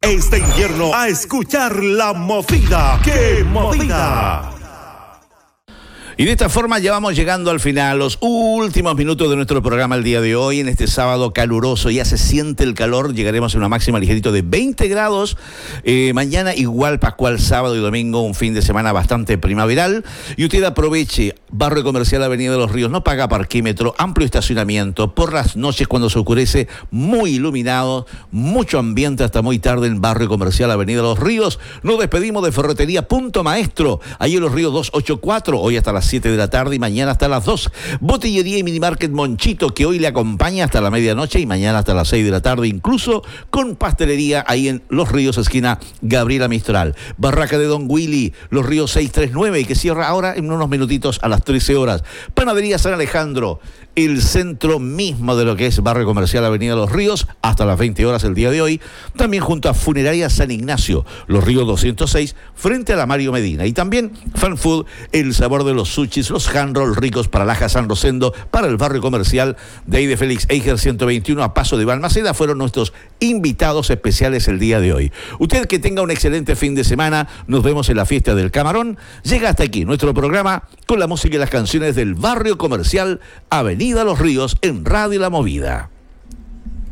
Este invierno a escuchar La Movida. ¡Qué movida! Y de esta forma ya vamos llegando al final, los últimos minutos de nuestro programa el día de hoy, en este sábado caluroso. Ya se siente el calor, llegaremos a una máxima ligerito de 20 grados. Mañana igual, Pascual, sábado y domingo, un fin de semana bastante primaveral. Y usted aproveche, Barrio Comercial Avenida de los Ríos, no paga parquímetro, amplio estacionamiento, por las noches cuando se oscurece, muy iluminado, mucho ambiente hasta muy tarde en Barrio Comercial Avenida de los Ríos. Nos despedimos de Ferretería Punto Maestro, ahí en los Ríos 284, hoy hasta las 7 de la tarde y mañana hasta las 2. Botillería y Minimarket Monchito, que hoy le acompaña hasta la medianoche y mañana hasta las 6 de la tarde, incluso con pastelería ahí en Los Ríos, esquina Gabriela Mistral. Barraca de Don Willy, Los Ríos 639, y que cierra ahora en unos minutitos a las 13 horas. Panadería San Alejandro, el centro mismo de lo que es Barrio Comercial Avenida Los Ríos, hasta las 20 horas el día de hoy. También junto a Funeraria San Ignacio, Los Ríos 206, frente a la Mario Medina. Y también Fan Food, el sabor de los sushis, los hand roll ricos para Laja San Rosendo, para el Barrio Comercial de ahí de Félix Eiger 121 a paso de Balmaceda, fueron nuestros invitados especiales el día de hoy. Usted que tenga un excelente fin de semana, nos vemos en la fiesta del Camarón. Llega hasta aquí nuestro programa con la música y las canciones del Barrio Comercial Avenida Los Ríos en Radio La Movida.